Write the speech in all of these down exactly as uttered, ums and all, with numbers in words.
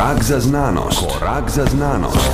Korak za znanost. Korak za znanost.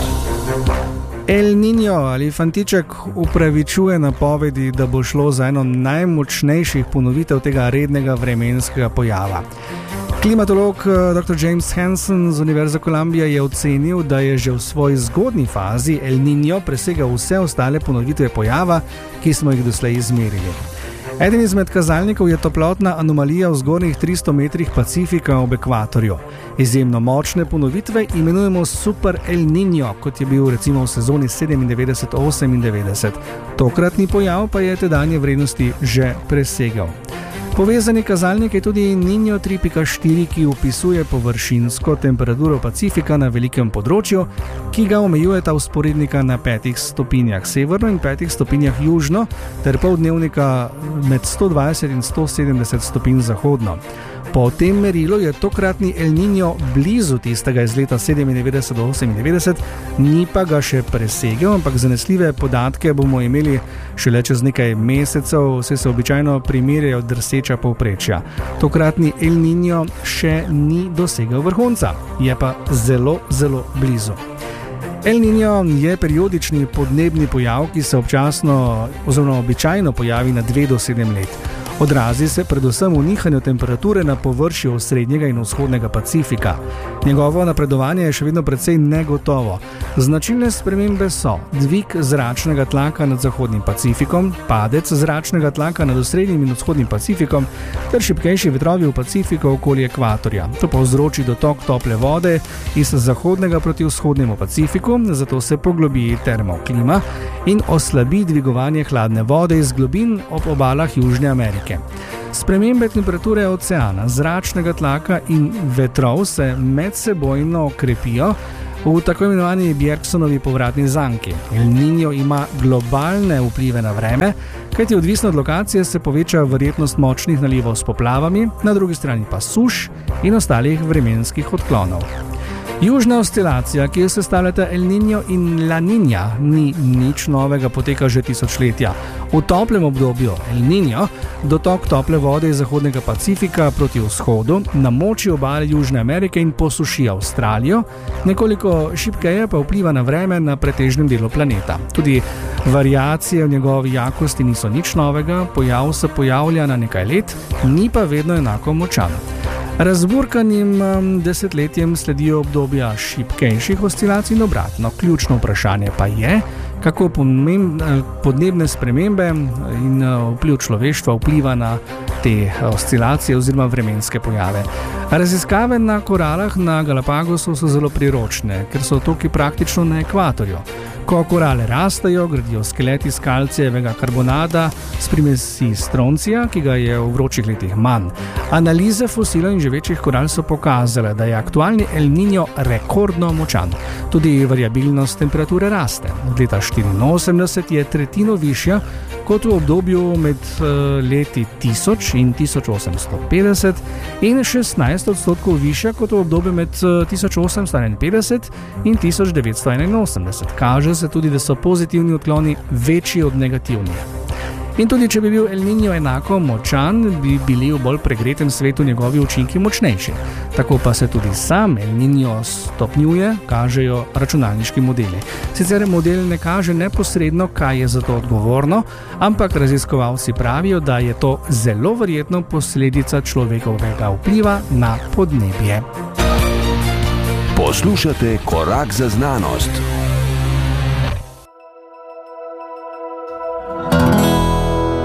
El Niño ali fantiček upravičuje napovedi, da bo šlo za eno najmočnejših ponovitev tega rednega vremenskega pojava. Klimatolog doktor James Hansen z Univerze Columbia je ocenil, da je že v svoji zgodnji fazi El Niño presegal vse ostale ponovitve pojava, ki smo jih doslej izmerili. Eden izmed kazalnikov je toplotna anomalija v zgornjih tristo metrih Pacifika ob ekvatorju. Izjemno močne ponovitve imenujemo Super El Niño, kot je bil recimo v sezoni sedemindevetdeset osemindevetdeset. Tokratni pojav pa je tedanje vrednosti že presegal. Povezani kazalnik je tudi Niño tri pika štiri, ki opisuje površinsko temperaturo Pacifika na velikem področju, ki ga omejujeta vzporednika na petih stopinjah severno in petih stopinjah južno ter poldnevnika med sto dvajset in sto sedemdeset stopinj zahodno. Po tem merilu je tokratni El Niño blizu tistega iz leta sedemindevetdeset osemindevetdeset, ni pa ga še presegel, ampak zanesljive podatke bomo imeli šele čez nekaj mesecev, saj se običajno primerjajo drseča povprečja. Tokratni El Niño še ni dosegel vrhunca, je pa zelo, zelo blizu. El Niño je periodični podnebni pojav, ki se občasno oziroma običajno pojavi na dve do sedem let. Odrazi se predvsem v nihanju temperature na površju srednjega in vzhodnega Pacifika. Njegovo napredovanje je še vedno precej negotovo. Značilne spremembe so dvig zračnega tlaka nad zahodnim Pacifikom, padec zračnega tlaka nad osrednjim in vzhodnim Pacifikom ter šibkejši vetrovi v Pacifiku okoli ekvatorja. To povzroči dotok tople vode iz zahodnega proti vzhodnemu Pacifiku, zato se poglobi termoklima in oslabi dvigovanje hladne vode iz globin ob obalah Južne Amerike. Spremembe temperature oceana, zračnega tlaka in vetrov se medsebojno krepijo v tako imenovani Bjerksonovi povratni zanki. El Niño ima globalne vplive na vreme, kajti odvisno od lokacije se poveča verjetnost močnih nalivov s poplavami, na drugi strani pa suš in ostalih vremenskih odklonov. Južna oscilacija, ki jo sestavljata El Niño in La Niña, ni nič novega, poteka že tisočletja. V toplem obdobju El Niño dotok tople vode iz zahodnega Pacifika proti vzhodu namoči obale Južne Amerike in posuši Avstralijo, nekoliko šibkeje pa vpliva na vreme na pretežnem delu planeta. Tudi variacije v njegovi jakosti niso nič novega, pojav se pojavlja na nekaj let, ni pa vedno enako močan. Razburkanim desetletjem sledijo obdobja šibkejših oscilacij in obratno. Ključno vprašanje pa je, kako podnebne spremembe in vpliv človeštva vpliva na te oscilacije oziroma vremenske pojave. Raziskave na koralah na Galapagosu so zelo priročne, ker so otoki praktično na ekvatorju. Ko korale rastejo, gradijo skeleti iz kalcijevega karbonata s primesi stroncija, ki ga je v vročih letih manj. Analize fosilov in živečih koral so pokazale, da je aktualni El Niño rekordno močan. Tudi variabilnost temperature raste. Od leta štiriinosemdeset je tretjino višja kot v obdobju med leti tisoč in tisoč osemsto petdeset in šestnajst odstotkov višja kot v obdobju med tisoč osemsto enainpetdeset in tisoč devetsto enainosemdeset. Kaže se tudi, da so pozitivni odkloni večji od negativnih. In tudi, če bi bil El Niño enako močan, bi bili v bolj pregretem svetu njegovi učinki močnejši. Tako pa se tudi sam El Niño stopnjuje, kažejo računalniški modeli. Sicer model ne kaže neposredno, kaj je za to odgovorno, ampak raziskovalci pravijo, da je to zelo verjetno posledica človekovega vpliva na podnebje. Poslušate Korak za znanost.